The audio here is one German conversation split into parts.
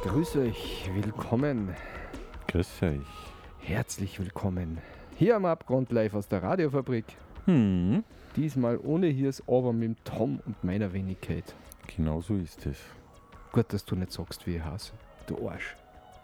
Grüß euch, willkommen, Grüß euch. herzlich willkommen. Hier am Abgrund live aus der Radiofabrik. Diesmal ohne Hirs, aber mit dem Tom und meiner Wenigkeit. Genau so ist es. Gut, dass du nicht sagst, wie ich heiße. Du Arsch.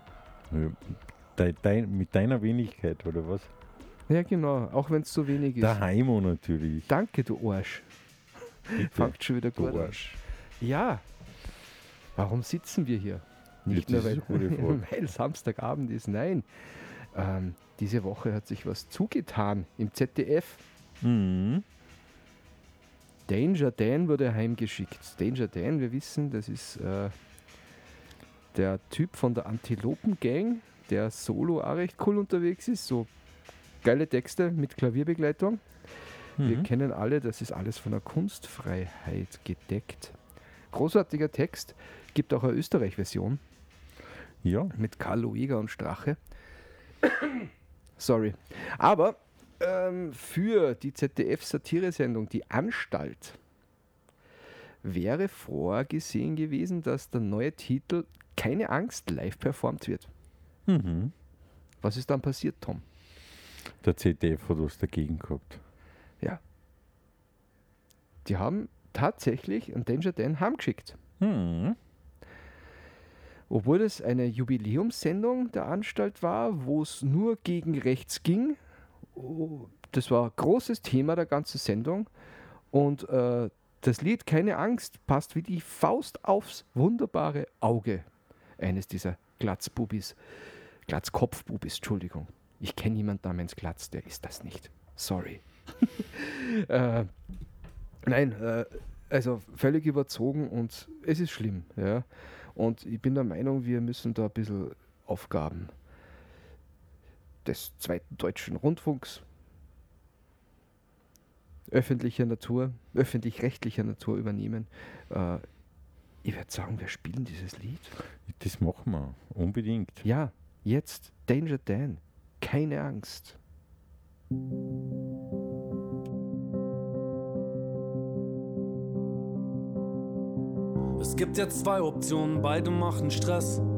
Mit deiner Wenigkeit, oder was? Ja genau, auch wenn es so wenig ist. Der Heimo natürlich. Danke, du Arsch. Bitte. Fangt schon wieder gut Du an. Arsch. Ja, warum sitzen wir hier? Nicht Ja, nur, das ist eine gute Frage. weil Samstagabend ist, nein. Diese Woche hat sich was zugetan im ZDF. Danger Dan wurde heimgeschickt. Danger Dan, wir wissen, das ist der Typ von der Antilopen-Gang, der solo auch recht cool unterwegs ist. So geile Texte mit Klavierbegleitung. Wir kennen alle, das ist alles von der Kunstfreiheit gedeckt. Großartiger Text. Gibt auch eine Österreich-Version Ja, mit Karl Lueger und Strache. Sorry. Aber für die ZDF-Satiresendung Die Anstalt wäre vorgesehen gewesen, dass der neue Titel Keine Angst live performt wird. Was ist dann passiert, Tom? der ZDF hat was dagegen gehabt. Ja. Die haben tatsächlich einen Danger Dan heimgeschickt. Obwohl es eine Jubiläumssendung der Anstalt war, wo es nur gegen rechts ging. Das war ein großes Thema der ganzen Sendung. Und das Lied Keine Angst passt wie die Faust aufs wunderbare Auge eines dieser Glatzkopfbubis, Entschuldigung. Ich kenne jemanden namens Glatz, der ist das nicht. Sorry. Nein, also völlig überzogen und es ist schlimm. Ja. Und ich bin der Meinung, wir müssen da ein bisschen Aufgaben des zweiten deutschen Rundfunks öffentlich-rechtlicher Natur übernehmen. Ich würde sagen, wir spielen dieses Lied. Das machen wir, unbedingt. Ja, jetzt Danger Dan. Keine Angst. Es gibt jetzt zwei Optionen, beide machen Stress.